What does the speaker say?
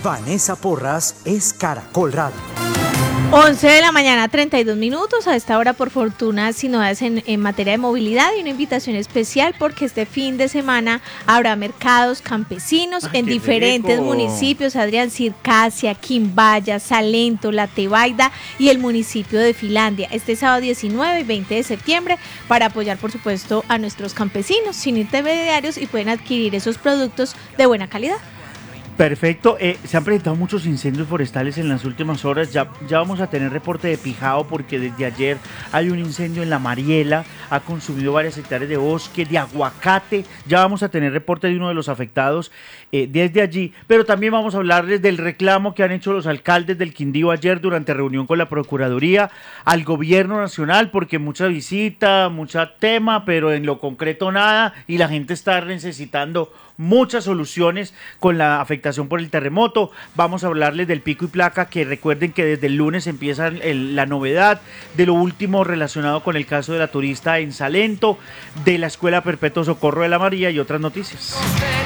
Vanessa Porras es Caracol Radio. 11 de la mañana, 32 minutos. A esta hora, por fortuna, sin novedades en materia de movilidad, y una invitación especial porque este fin de semana habrá mercados campesinos en diferentes municipios. Adrián, Circasia, Quimbaya, Salento, La Tebaida y el municipio de Finlandia. Este sábado 19 y 20 de septiembre para apoyar, por supuesto, a nuestros campesinos sin intermediarios y pueden adquirir esos productos de buena calidad. Perfecto, se han presentado muchos incendios forestales en las últimas horas, ya vamos a tener reporte de Pijao porque desde ayer hay un incendio en La Mariela, ha consumido varias hectáreas de bosque, de aguacate, ya vamos a tener reporte de uno de los afectados desde allí, pero también vamos a hablarles del reclamo que han hecho los alcaldes del Quindío ayer durante reunión con la Procuraduría al gobierno nacional, porque mucha visita, mucho tema, pero en lo concreto nada, y la gente está necesitando muchas soluciones con la afectación por el terremoto. Vamos a hablarles del pico y placa, que recuerden que desde el lunes empieza la novedad, de lo último relacionado con el caso de la turista en Salento, de la Escuela Perpetuo Socorro de la María y otras noticias.